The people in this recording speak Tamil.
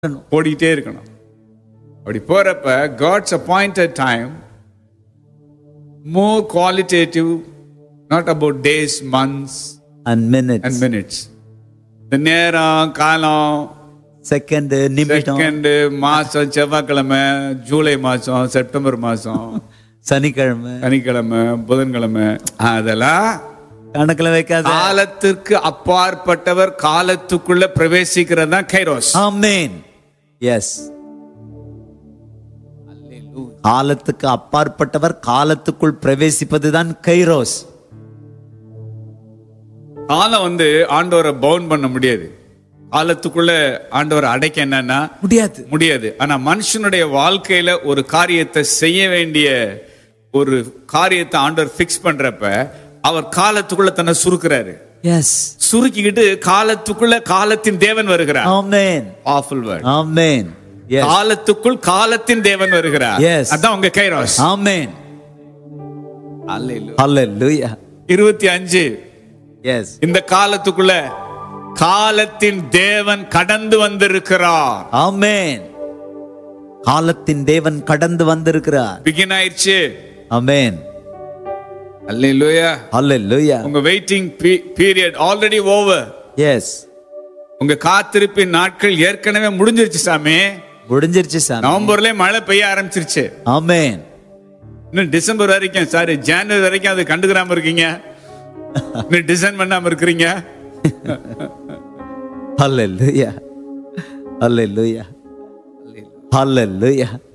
ஓடிட்டே இருக்கணும். அப்படி போறப்ப God's appointed time more qualitative, not about days, months and minutes. இந்த நேரம், காலம், second நிமிடம், செகண்ட், மாசம், செவ்வாய்க்கிழமை, ஜூலை மாசம், செப்டம்பர் மாசம், சனிக்கிழமை, புதன்கிழமை, அதெல்லாம் கணக்குல வைக்காத. காலத்திற்கு அப்பாற்பட்டவர் காலத்துக்குள்ள பிரவேசிக்கிறது தான் கைரோஸ். ஆமென். எஸ், காலத்துக்கு அப்பாற்பட்டவர் காலத்துக்குள் பிரவேசிப்பதுதான் கைரோஸ். காலம் ஆண்டவரை பவுண்ட் பண்ண முடியாது. காலத்துக்குள்ள ஆண்டவரை அடைக்க என்னன்னா முடியாது. ஆனா மனுஷனுடைய வாழ்க்கையில ஒரு காரியத்தை செய்ய வேண்டிய ஒரு காரியத்தை ஆண்டவர் பிக்ஸ் பண்றப்ப அவர் காலத்துக்குள்ள தன்னை சுருக்குறாரு. எஸ், சுருக்கிக்கிட்டு காலத்துக்குள்ள காலத்தின் தேவன் வருகிறார். ஆமென். Powerful word. ஆமென். எஸ், காலத்துக்குள் காலத்தின் தேவன் வருகிறார். எஸ், அதான் உங்க கைரோஸ். ஆமென். ஹல்லேலூயா. ஹல்லேலூயா. 25. எஸ், இந்த காலத்துக்குள்ள காலத்தின் தேவன் கடந்து வந்திருக்கிறார். ஆமென். காலத்தின் தேவன் கடந்து வந்திருக்கிறார். பிகின் ஆயிடுச்சு. ஆமென். ஹல்லேலூயா. ஹல்லேலூயா. உங்க waiting period already over. S, உங்க காத்திருப்பின் நாட்கள் ஏற்கனவே முடிஞ்சிருச்சு சாமி. முடிஞ்சிருச்சு சாமி. நவம்பர்லயே மழை பெய்ய ஆரம்பிச்சிருச்சு. ஆமென். இன்னும் டிசம்பர் வரைக்கும், சாரி ஜனவரி வரைக்கும் அது கண்டுக்கிறாம இருக்கீங்க. இன்னும் டிசைன் பண்ணாம இருக்கிறீங்க. ஹல்லேலூயா. ஹல்லேலூயா. ஹல்லேலூயா.